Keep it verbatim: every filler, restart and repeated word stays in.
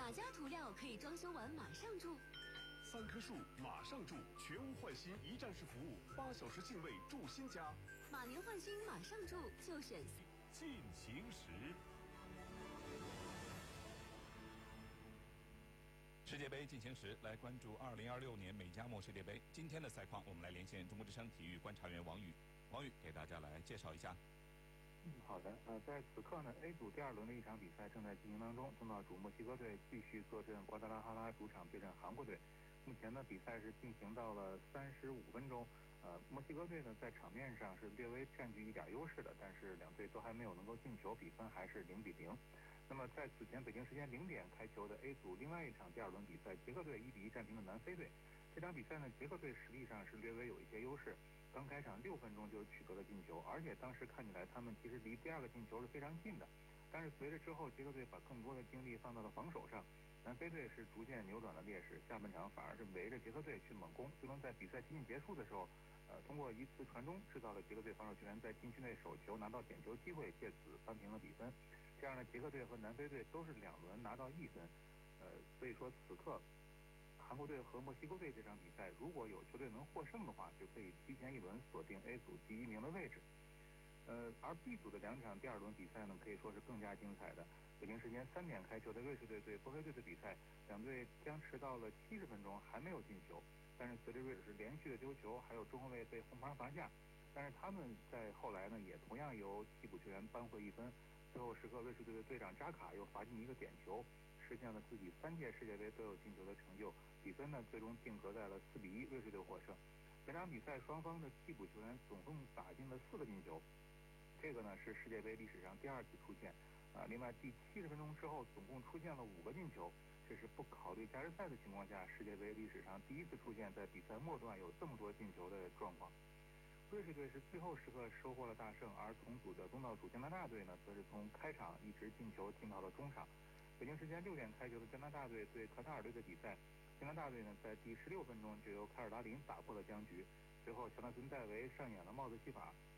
哪家涂料可以装修完马上住？ 三棵树马上住，全屋换新一站式服务，八小时进位住新家。 马年换新马上住，就选进行时。 世界杯进行时，来关注二零二六年美加墨世界杯今天的赛况。我们来连线中国之声体育观察员王宇，王宇给大家来介绍一下。 嗯，好的。呃，在此刻呢 ，A 组第二轮的一场比赛正在进行当中。东道主墨西哥队继续坐镇瓜达拉哈拉主场对阵韩国队。目前呢，比赛是进行到了三十五分钟。呃，墨西哥队呢在场面上是略微占据一点优势的，但是两队都还没有能够进球，比分还是零比零。那么在此前北京时间零点开球的 A 组另外一场第二轮比赛，捷克队一比一战平了南非队。这场比赛呢，捷克队实力上是略微有一些优势，刚开场六分钟就取得了进球，而且当时看起来他们其实离第二个进球是非常近的。但是随着之后捷克队把更多的精力放到了防守上，南非队是逐渐扭转了劣势，下半场反而是围着捷克队去猛攻，最终在比赛接近结束的时候，呃，通过一次传中制造了捷克队防守球员在禁区内手球拿到点球机会，借此扳平了比分。这样呢，捷克队和南非队都是两轮拿到一分，呃，所以说此刻韩国队和墨西哥队这场比赛，如果有球队能获胜的话，就可以提前一轮锁定 A 组第一名的位置。呃，而 B 组的两场第二轮比赛呢，可以说是更加精彩的。北京时间三点开球的瑞士队对波黑队的比赛，两队僵持到了七十分钟还没有进球。但是随着瑞士连续的丢球，还有中后卫被红牌罚下，但是他们在后来呢，也同样由替补球员扳回一分。最后时刻，瑞士队的队长扎卡又罚进一个点球，实现了自己三届世界杯都有进球的成就。比分呢，最终定格在了四比一，瑞士队获胜。本场比赛双方的替补球员总共打进了四个进球，这个呢是世界杯历史上第二次出现。啊，另外第七十分钟之后，总共出现了五个进球，这是不考虑加时赛的情况下，世界杯历史上第一次出现在比赛末段有这么多进球的状况。瑞士队是最后时刻收获了大胜，而同组的东道主加拿大队呢，则是从开场一直进球进到了中场。北京时间六点开球的加拿大队对卡塔尔队的比赛，加拿大队呢在第十六分钟就由卡尔达林打破了僵局，随后乔纳森戴维上演了帽子戏法，